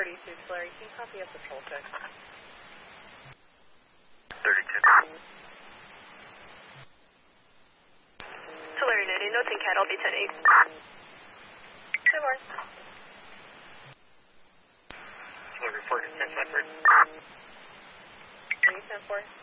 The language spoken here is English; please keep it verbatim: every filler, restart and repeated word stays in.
thirty-two, Tulare, can you copy up the patrol check? thirty-two. Tulare ninety, notes in cat, I'll be ten eight. Hey, Mark. Tulare four, ten Bedford. Are you ten four?